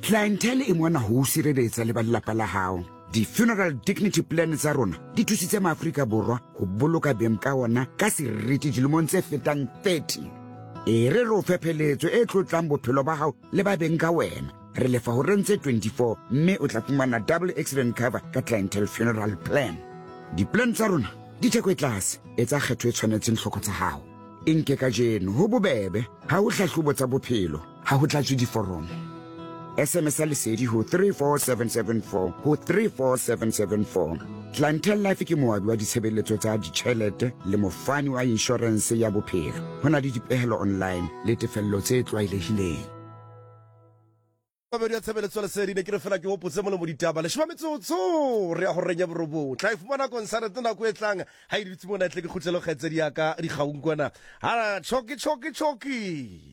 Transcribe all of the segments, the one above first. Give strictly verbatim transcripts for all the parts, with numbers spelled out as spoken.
Clientele e mona ho sireletsa le ba lelapa la hao. Di-funeral dignity plan tsa rona di thusitse maAfrika Borwa ho boloka beng ka ona ka seriti dilemong tse fetang thirty. E re re o fepeletso e tlotlang bophelo ba hao le ba beng ka wena. Re lefa ho rentse twenty-four mme o tla fumana double accident cover ka Clientele Funeral Plan. Di-plan tsa rona di theko e tlase, etsa kgetho e tshwanetseng hloko tsa hao. E nke ka jeno ho bobebe, ha ho hlahlobo tsa bophelo, ha ho tlatswe diforomo. S M S a lesedi ho three four seven seven four ho three four seven seven four. Clientele Life ke moabi wa ditshebeletso tsa ditjhelete le mofani wa insurance ya bophelo. Ho na le dipehelo online le tefello tse tlwaelehileng. Babedi ya tshebeletso lesedi ne ke re fela ke hopotse mo le mo ditaba le sheba metsotso re ya ho renya borobo tla ifumana concert na go etlang ha e ditse mona tle ke khutlelo kgetse di ya ka di gaung kwana ha choki choki choki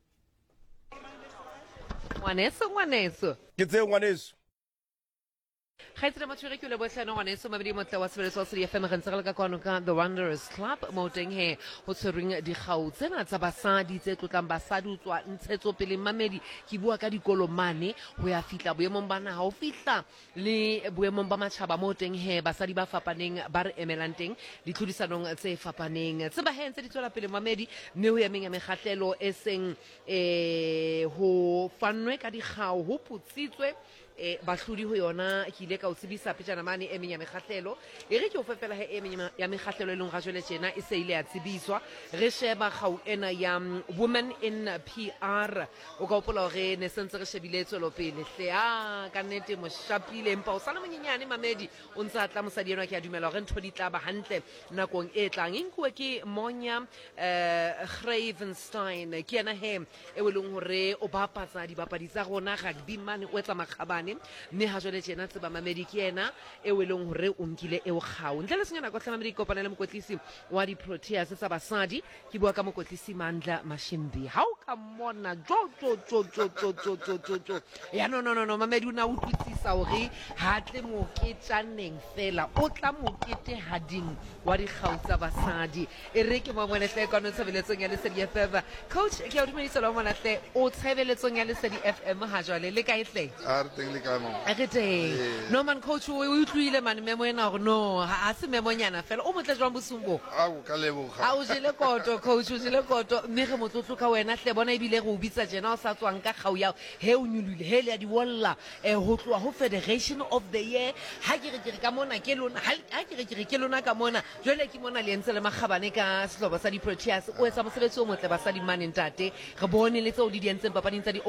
Ngwaneso ngwaneso ke tse ngwaneso Khaitsela matshwere ke le bohlano ngwaneso mabedi motle wa sebeletso sa di F M re ntse re le ka kwano ka The Wanderers Club mo teng he ho tshwereng dikgau tsena tsa basadi tse tlotlang basadi ho tswa ntshetso pele mamedi ke bua ka dikolomane ho ya fitla boemong bana ha o fitla le boemong ba matjhaba mo teng he basadi ba fapaneng ba re emelang teng ditlhodisanong tse fapaneng tse ba hentse di tswela pele mamedi mme ho ya meng ya mekgahlelo e seng eh ho fanwe ka dikgau ho putsitswe e bahlodi ho yona ke ile ka o tsebisa pitjana mane e menya mekgahlelo e re ke o fefela he e menya ya mekgahlelo e leng ga jwale tjena e se ile ya tsebiswa re sheba gau ena ya women in P R o ka opola hore ne sentse re shebile tswelo pele hle a ka nnete mo shapile empa o sana monyenyane mamedi o ntse a tla mosadi ena ke a dumela hore ntho di tla ba hantle nakong e tlang inkwe ke Monya eh Gravenstein ke ena he e weleng hore o bapatsa dibapadi tsa rona rugby mane o etsa makgabane mme ha jwale tjena tseba mamedi ke ena e weleng hore o nkile e o kgau ntle le senyana go tla mamedi kopana le mokotlisi wa di Proteas tsa basadi ke bua ka mokotlisi Mandla Mashimbi ha o ka mona jo jo jo jo jo jo jo jo jo ya no no no no mamedi una utlwisisa hore ha tle mo ketsaneng fela o tla mo kete hading wa di kgau tsa basadi e re ke mo mona tle ka no tsebeletsong ya Lesedi F M coach ke a dumedisa lo mona tle o tsebeletsong ya Lesedi F M ha jwale le kae tle a re teng le kae mo a gete no man coach o utlwile man memo ena gore no ha se memo nyana fela o motle jwang bosumbo a o ka leboga a o jele koto coach o jele koto mme re motlotlo ka wena hle bona ebile re o bitsa jena o sa tswang ka gau ya he o nyulule he le ya di wolla eh ho tloa ho Federation of the Year ha ke re ke re ka mona ke lona ha ke re ke re ke lona ka mona jwale ke mona le entse le magabane ka sehlobo sa di Proteas o etsa mosebetsi o motle ba sa di mane ntate re bone le tse o di dientseng papading tsa di